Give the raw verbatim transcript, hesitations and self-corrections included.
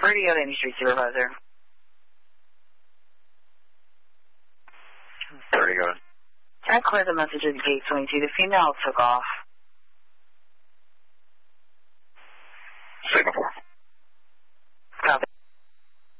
Radio to Industry Supervisor. There you go. I cleared the message at gate twenty-two. The female took off.